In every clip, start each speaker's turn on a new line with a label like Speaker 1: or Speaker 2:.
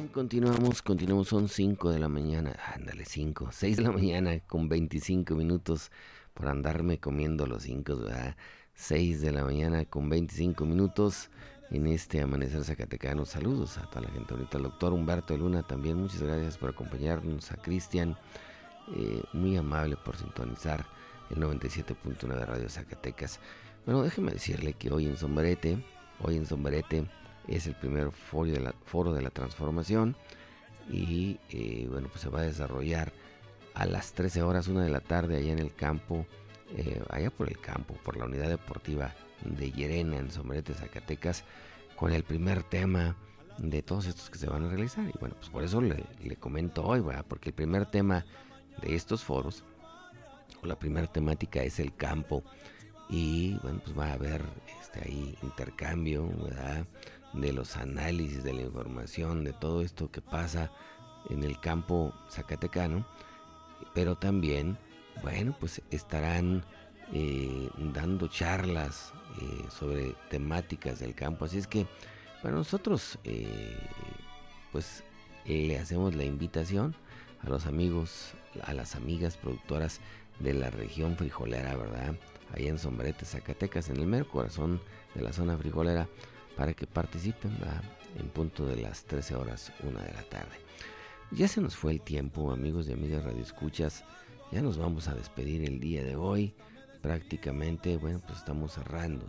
Speaker 1: continuamos, son 5 de la mañana, ándale 5, 6 de la mañana con 25 minutos por andarme comiendo los 5, ¿verdad? 6 de la mañana con 25 minutos en este amanecer zacatecano. Saludos a toda la gente ahorita, al doctor Humberto de Luna también, muchas gracias por acompañarnos, a Cristian, muy amable por sintonizar el 97.9 de Radio Zacatecas. Bueno, déjeme decirle que hoy en Sombrerete es el primer foro de la transformación y bueno, pues se va a desarrollar a las 13 horas, 1 de la tarde, allá en el campo, allá por el campo, por la unidad deportiva de Llerena, en Sombrerete, Zacatecas, con el primer tema de todos estos que se van a realizar. Y bueno, pues por eso le comento hoy, ¿verdad? Porque el primer tema de estos foros, o la primera temática, es el campo. Y bueno, pues va a haber ahí intercambio, ¿verdad?, de los análisis, de la información, de todo esto que pasa en el campo zacatecano. Pero también, bueno, pues estarán dando charlas sobre temáticas del campo. Así es que para nosotros, pues le hacemos la invitación a los amigos, a las amigas productoras de la región frijolera, ¿verdad?, allá en Sombrerete, Zacatecas, en el mero corazón de la zona frijolera, para que participen, ¿verdad?, en punto de las 13 horas, 1 de la tarde. Ya se nos fue el tiempo, amigos y amigas radioescuchas. Ya nos vamos a despedir el día de hoy. Prácticamente, bueno, pues estamos cerrando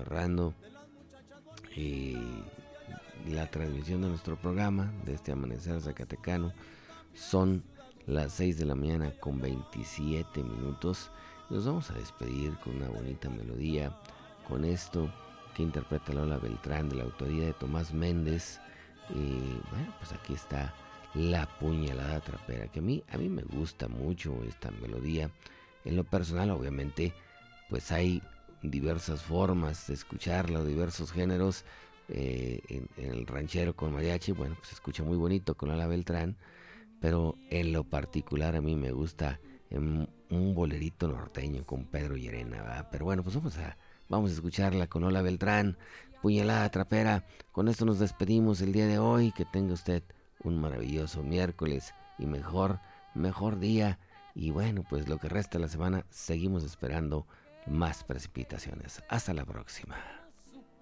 Speaker 1: la transmisión de nuestro programa, de este amanecer zacatecano. Son las 6 de la mañana con 27 minutos. Nos vamos a despedir con una bonita melodía, con esto que interpreta Lola Beltrán, de la autoría de Tomás Méndez. Y bueno, pues aquí está La Puñalada Trapera, que a mí me gusta mucho esta melodía. En lo personal, obviamente, pues hay diversas formas de escucharla, diversos géneros. En el ranchero con mariachi, bueno, pues se escucha muy bonito con Lola Beltrán, pero en lo particular a mí me gusta un bolerito norteño con Pedro Llerena, ¿verdad? Pero bueno, pues vamos a escucharla con Lola Beltrán, Puñalada Trapera. Con esto nos despedimos el día de hoy. Que tenga usted un maravilloso miércoles y mejor día. Y bueno, pues lo que resta de la semana seguimos esperando más precipitaciones. Hasta la próxima.